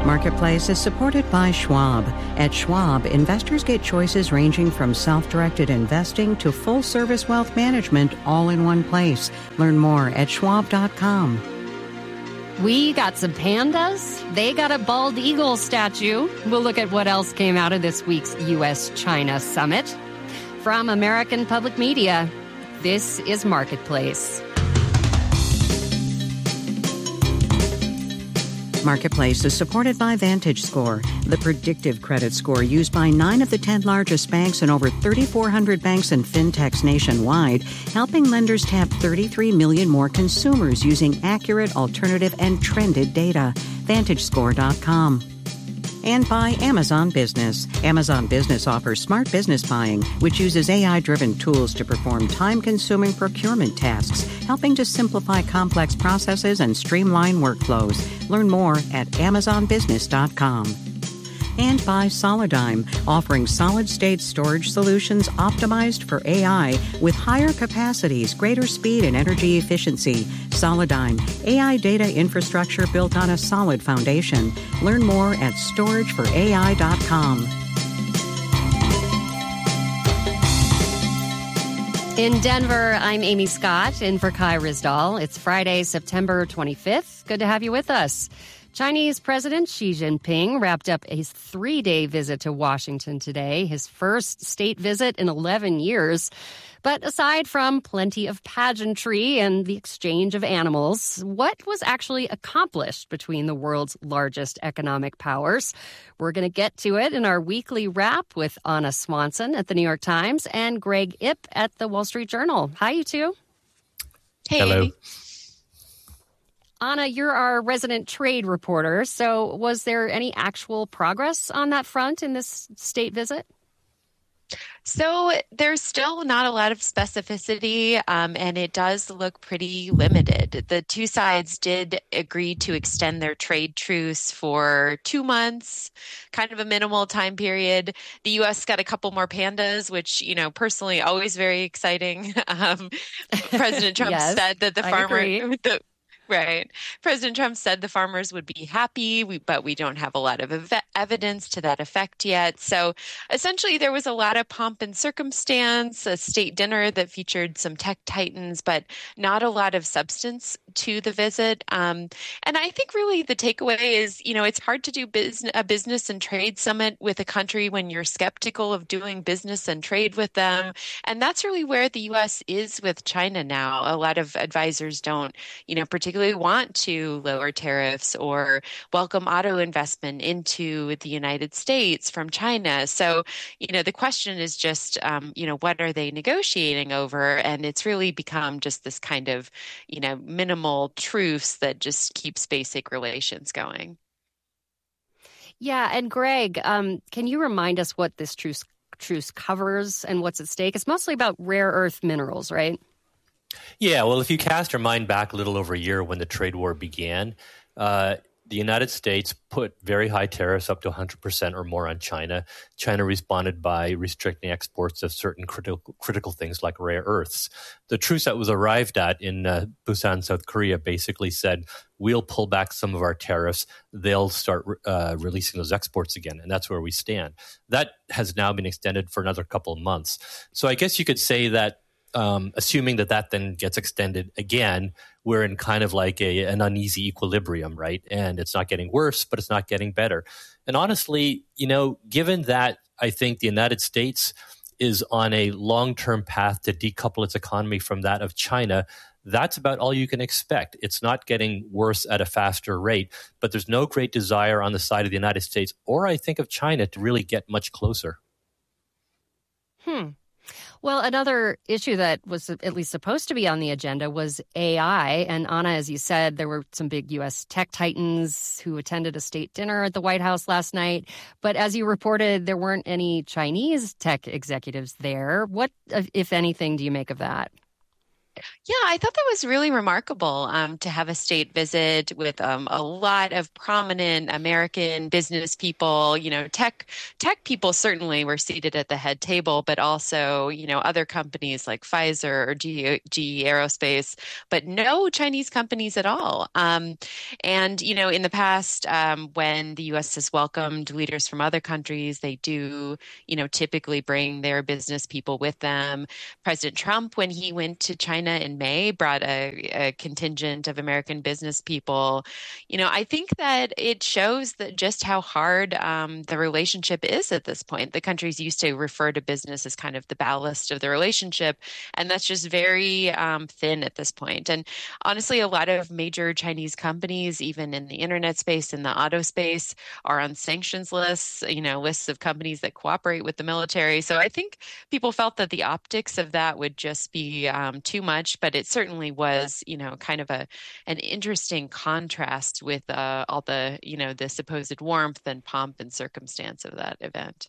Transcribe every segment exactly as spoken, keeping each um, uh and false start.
Marketplace is supported by Schwab. At Schwab, investors get choices ranging from self-directed investing to full-service wealth management all in one place. Learn more at schwab dot com. We got some pandas. They got a bald eagle statue. We'll look at what else came out of this week's U S China summit. From American Public Media, this is Marketplace. Marketplace is supported by VantageScore, the predictive credit score used by nine of the ten largest banks and over thirty-four hundred banks and fintechs nationwide, helping lenders tap thirty-three million more consumers using accurate, alternative, and trended data. Vantage Score dot com. And by Amazon Business. Amazon Business offers smart business buying, which uses A I-driven tools to perform time-consuming procurement tasks, helping to simplify complex processes and streamline workflows. Learn more at amazon business dot com. And by Solidigm, offering solid-state storage solutions optimized for A I with higher capacities, greater speed, and energy efficiency. Solidigm, A I data infrastructure built on a solid foundation. Learn more at storage for A I dot com. In Denver, I'm Amy Scott, in for Kai Rizdal. It's Friday, September twenty-fifth. Good to have you with us. Chinese President Xi Jinping wrapped up his three-day visit to Washington today, his first state visit in eleven years. But aside from plenty of pageantry and the exchange of animals, what was actually accomplished between the world's largest economic powers? We're going to get to it in our weekly wrap with Anna Swanson at the New York Times and Greg Ip at the Wall Street Journal. Hi, you two. Hey, Hello. Amy. Anna, you're our resident trade reporter. So was there any actual progress on that front in this state visit? So there's still not a lot of specificity, um, and it does look pretty limited. The two sides did agree to extend their trade truce for two months, kind of a minimal time period. The U S got a couple more pandas, which, you know, personally always very exciting. Um, President Trump yes, said that the I farmer... agree. The, Right. President Trump said the farmers would be happy, we, but we don't have a lot of ev- evidence to that effect yet. So essentially, there was a lot of pomp and circumstance, a state dinner that featured some tech titans, but not a lot of substance to the visit. Um, and I think really the takeaway is, you know, it's hard to do business, a business and trade summit with a country when you're skeptical of doing business and trade with them. And that's really where the U S is with China now. A lot of advisors don't, you know, particularly want to lower tariffs or welcome auto investment into the United States from China. So, you know, the question is just, um, you know, what are they negotiating over? And it's really become just this kind of, you know, minimal truce that just keeps basic relations going. Yeah, and Greg, um, can you remind us what this truce, truce covers and what's at stake? It's mostly about rare earth minerals, right? Yeah, well, if you cast your mind back a little over a year when the trade war began, uh, the United States put very high tariffs up to one hundred percent or more on China. China responded by restricting exports of certain critical critical things like rare earths. The truce that was arrived at in uh, Busan, South Korea, basically said, we'll pull back some of our tariffs. They'll start uh, releasing those exports again. And that's where we stand. That has now been extended for another couple of months. So I guess you could say that Um, assuming that that then gets extended again, we're in kind of like a, an uneasy equilibrium, right? And it's not getting worse, but it's not getting better. And honestly, you know, given that I think the United States is on a long-term path to decouple its economy from that of China, that's about all you can expect. It's not getting worse at a faster rate, but there's no great desire on the side of the United States, or I think of China, to really get much closer. Hmm. Well, another issue that was at least supposed to be on the agenda was A I. And Anna, as you said, there were some big U S tech titans who attended a state dinner at the White House last night. But as you reported, there weren't any Chinese tech executives there. What, if anything, do you make of that? Yeah, I thought that was really remarkable um, to have a state visit with um, a lot of prominent American business people. You know, tech tech people certainly were seated at the head table, but also, you know, other companies like Pfizer or G E Aerospace, but no Chinese companies at all. Um, and, you know, in the past, um, when the U S has welcomed leaders from other countries, they do, you know, typically bring their business people with them. President Trump, when he went to China in May, brought a, a contingent of American business people. You know, I think that it shows that just how hard um, the relationship is at this point. The countries used to refer to business as kind of the ballast of the relationship, and that's just very um, thin at this point. And honestly, a lot of major Chinese companies, even in the internet space, in the auto space, are on sanctions lists, you know, lists of companies that cooperate with the military. So I think people felt that the optics of that would just be um, too much, but it certainly was, you know, kind of a an interesting contrast with uh, all the, you know, the supposed warmth and pomp and circumstance of that event.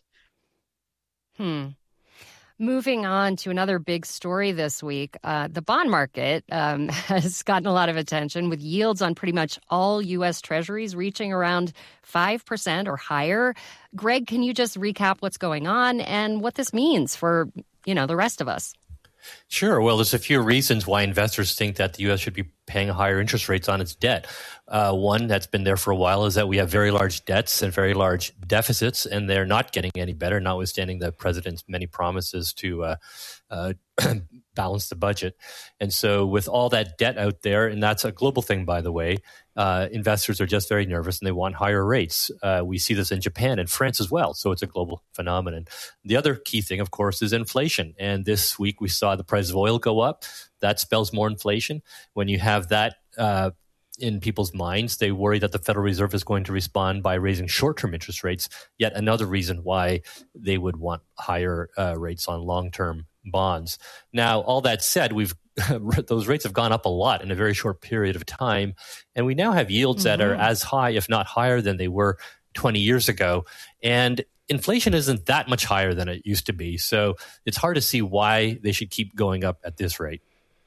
Hmm. Moving on to another big story this week, uh, the bond market um, has gotten a lot of attention with yields on pretty much all U S Treasuries reaching around five percent or higher. Greg, can you just recap what's going on and what this means for, you know, the rest of us? Sure. Well, there's a few reasons why investors think that the U S should be paying higher interest rates on its debt. Uh, one that's been there for a while is that we have very large debts and very large deficits, and they're not getting any better, notwithstanding the president's many promises to uh, uh, balance the budget. And so with all that debt out there, and that's a global thing, by the way, uh, investors are just very nervous and they want higher rates. Uh, we see this in Japan and France as well. So it's a global phenomenon. The other key thing, of course, is inflation. And this week we saw the price of oil go up. That spells more inflation. When you have that uh, in people's minds, they worry that the Federal Reserve is going to respond by raising short-term interest rates. Yet another reason why they would want higher uh, rates on long-term bonds. Now, all that said, we've those rates have gone up a lot in a very short period of time, and we now have yields mm-hmm. that are as high, if not higher, than they were twenty years ago. And inflation isn't that much higher than it used to be, so it's hard to see why they should keep going up at this rate.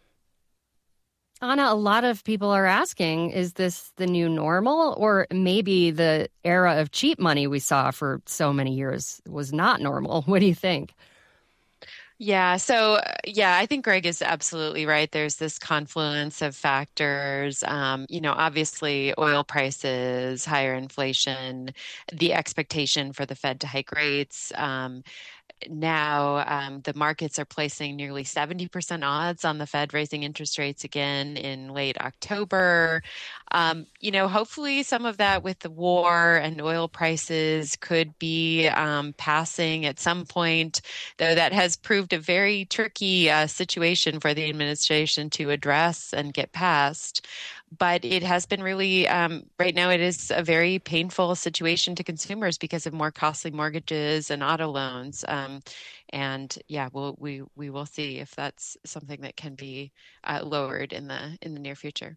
Anna, a lot of people are asking, is this the new normal, or maybe the era of cheap money we saw for so many years was not normal? What do you think? Yeah, so yeah, I think Greg is absolutely right. There's this confluence of factors. Um, you know, obviously oil prices, higher inflation, the expectation for the Fed to hike rates. Um, Now, um, the markets are placing nearly seventy percent odds on the Fed raising interest rates again in late October. Um, you know, hopefully some of that with the war and oil prices could be um, passing at some point, though that has proved a very tricky uh, situation for the administration to address and get past. But it has been really, um, right now, it is a very painful situation to consumers because of more costly mortgages and auto loans. Um, and yeah, we'll, we we will see if that's something that can be uh, lowered in the in the near future.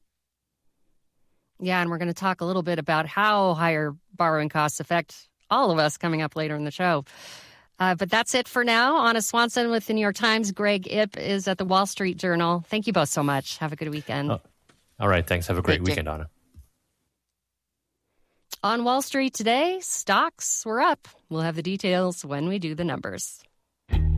Yeah, and we're going to talk a little bit about how higher borrowing costs affect all of us coming up later in the show. Uh, but that's it for now. Anna Swanson with the New York Times. Greg Ip is at the Wall Street Journal. Thank you both so much. Have a good weekend. Oh. All right. Thanks. Have a great weekend, Anna. On Wall Street today, stocks were up. We'll have the details when we do the numbers.